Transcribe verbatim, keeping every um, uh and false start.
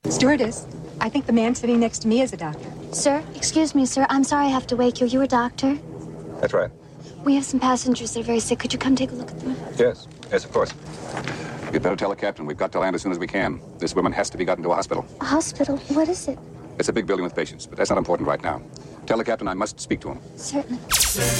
Stewardess, I think the man sitting next to me is a doctor. Sir, excuse me, sir. I'm sorry I have to wake you. You're a doctor? That's right. We have some passengers that are very sick. Could you come take a look at them? Yes. Yes, of course. You'd better tell the captain we've got to land as soon as we can. This woman has to be gotten to a hospital. A hospital? What is it? It's a big building with patients, but that's not important right now. Tell the captain I must speak to him. Certainly.